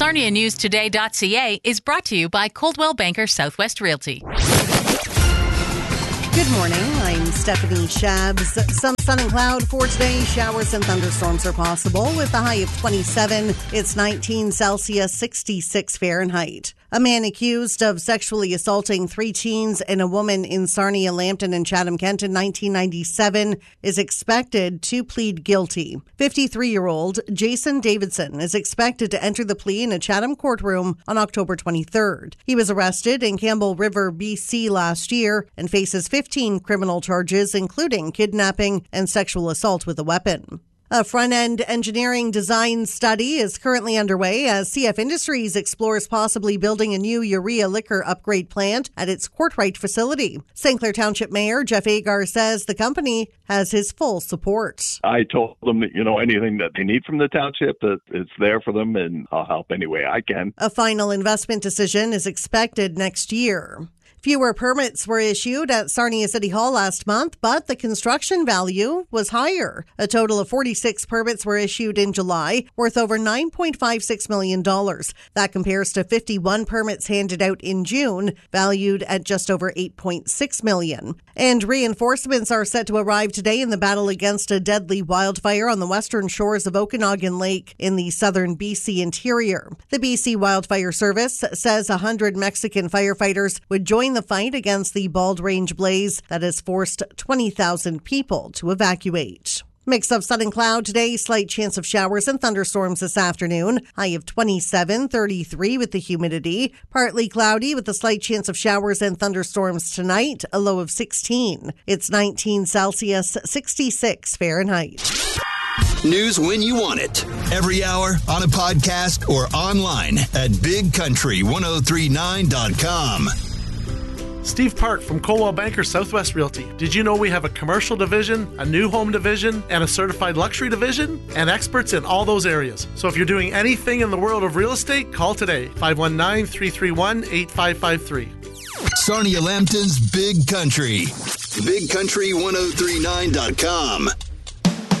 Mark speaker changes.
Speaker 1: SarniaNewsToday.ca is brought to you by Coldwell Banker Southwest Realty.
Speaker 2: Good morning. I'm Stephanie Shabs. Some sun and cloud for today. Showers and thunderstorms are possible with a high of 27. It's 19 Celsius, 66 Fahrenheit. A man accused of sexually assaulting 3 teens and a woman in Sarnia, Lambton, and Chatham-Kent in 1997 is expected to plead guilty. 53-year-old Jason Davidson is expected to enter the plea in a Chatham courtroom on October 23rd. He was arrested in Campbell River, BC last year and faces 15 criminal charges, including kidnapping and sexual assault with a weapon. A front-end engineering design study is currently underway as CF Industries explores possibly building a new urea liquor upgrade plant at its Courtright facility. St. Clair Township Mayor Jeff Agar says the company has his full support.
Speaker 3: I told them that, anything that they need from the township, that it's there for them, and I'll help any way I can.
Speaker 2: A final investment decision is expected next year. Fewer permits were issued at Sarnia City Hall last month, but the construction value was higher. A total of 46 permits were issued in July, worth over $9.56 million. That compares to 51 permits handed out in June, valued at just over $8.6 million. And reinforcements are set to arrive today in the battle against a deadly wildfire on the western shores of Okanagan Lake in the southern BC interior. The BC Wildfire Service says 100 Mexican firefighters would join the fight against the Bald Range blaze that has forced 20,000 people to evacuate. Mix of sun and cloud today, slight chance of showers and thunderstorms this afternoon. High of 27, 33 with the humidity. Partly cloudy with a slight chance of showers and thunderstorms tonight. A low of 16. It's 19 Celsius, 66 Fahrenheit.
Speaker 4: News when you want it. Every hour, on a podcast, or online at BigCountry1039.com.
Speaker 5: Steve Park from Coldwell Banker Southwest Realty. Did you know we have a commercial division, a new home division, and a certified luxury division? And experts in all those areas. So if you're doing anything in the world of real estate, call today. 519-331-8553.
Speaker 4: Sarnia Lambton's Big Country. BigCountry1039.com.